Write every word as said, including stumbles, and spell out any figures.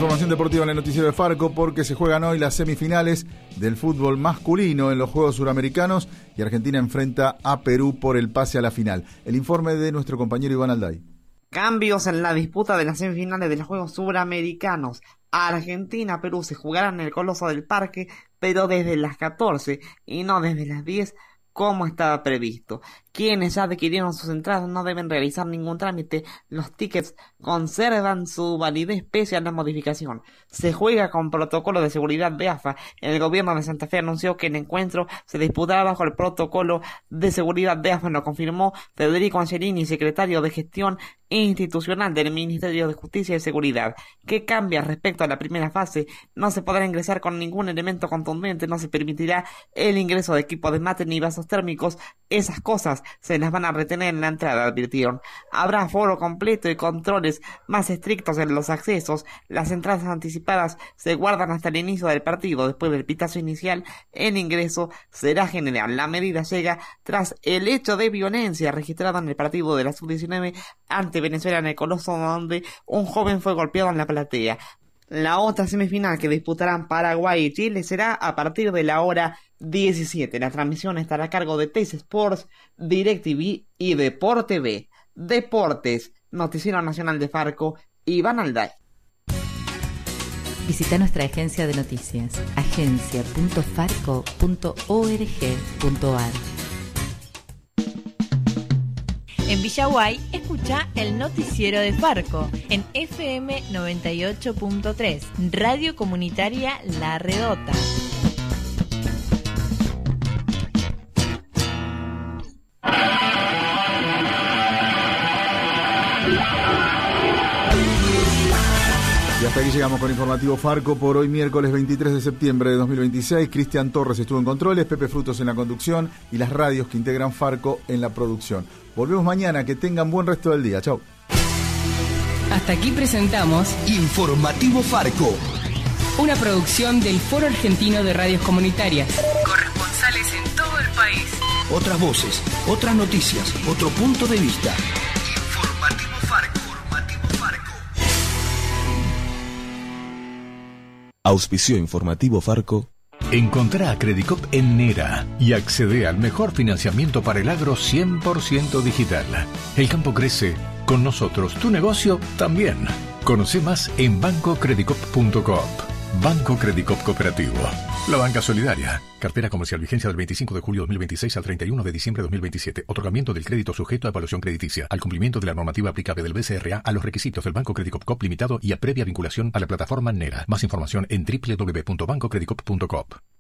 información deportiva en el noticiero de Farco porque se juegan hoy las semifinales del fútbol masculino en los Juegos Suramericanos y Argentina enfrenta a Perú por el pase a la final. El informe de nuestro compañero Iván Alday. Cambios en la disputa de las semifinales de los Juegos Suramericanos. Argentina, Perú se jugarán en el Coloso del Parque, pero desde las catorce y no desde las diez como estaba previsto. Quienes ya adquirieron sus entradas no deben realizar ningún trámite. Los tickets conservan su validez pese a la modificación. Se juega con protocolo de seguridad de A F A. El gobierno de Santa Fe anunció que el encuentro se disputará bajo el protocolo de seguridad de A F A. Lo confirmó Federico Angelini, secretario de Gestión Institucional del Ministerio de Justicia y Seguridad. ¿Qué cambia respecto a la primera fase? No se podrá ingresar con ningún elemento contundente, no se permitirá el ingreso de equipo de mate ni vasos térmicos. Esas cosas se las van a retener en la entrada, advirtieron. Habrá aforo completo y controles más estrictos en los accesos. Las entradas anticipadas se guardan hasta el inicio del partido. Después del pitazo inicial, el ingreso será general. La medida llega tras el hecho de violencia registrado en el partido de la sub diecinueve ante Venezuela en el Coloso, donde un joven fue golpeado en la platea. La otra semifinal que disputarán Paraguay y Chile será a partir de la hora diecisiete. La transmisión estará a cargo de Teis Sports, DirecTV y Deporte B. Deportes, Noticiero Nacional de Farco, Iván Alday. Visita nuestra agencia de noticias, agencia punto farco punto org punto ar. En Villaguay, escucha el noticiero de Farco en F M noventa y ocho punto tres, Radio Comunitaria La Redota. Y hasta aquí llegamos con Informativo Farco por hoy, miércoles veintitrés de septiembre de dos mil veintiséis. Cristian Torres estuvo en controles, Pepe Frutos en la conducción y las radios que integran Farco en la producción. Volvemos mañana, que tengan buen resto del día. Chau. Hasta aquí presentamos Informativo Farco, una producción del Foro Argentino de Radios Comunitarias. Corresponsales en todo el país. Otras voces, otras noticias, otro punto de vista. Informativo Farco. Informativo Farco. Auspició Informativo Farco. Encontrá a Credicop en Nera y accede al mejor financiamiento para el agro cien por ciento digital. El campo crece, con nosotros tu negocio también. Conoce más en banco credicop punto coop. Banco Credicop Cooperativo. La banca solidaria. Cartera comercial, vigencia del veinticinco de julio de dos mil veintiséis al treinta y uno de diciembre de dos mil veintisiete. Otorgamiento del crédito sujeto a evaluación crediticia. Al cumplimiento de la normativa aplicable del B C R A a los requisitos del Banco Credicop Coop Limitado y a previa vinculación a la plataforma Nera. Más información en doble u doble u doble u punto banco credicop punto coop.